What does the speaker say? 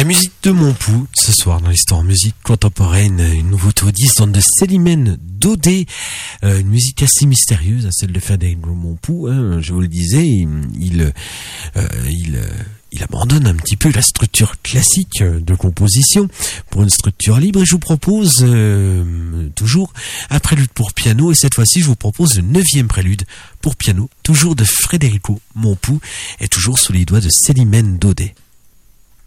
La musique de Montpou, ce soir dans l'histoire musique contemporaine, une nouveauté audition de Célimène Daudet, une musique assez mystérieuse, celle de Frédéric Montpou, hein, je vous le disais, il abandonne un petit peu la structure classique de composition pour une structure libre et je vous propose toujours un prélude pour piano et cette fois-ci je vous propose le 9e prélude pour piano, toujours de Frédéric Montpou et toujours sous les doigts de Célimène Daudet.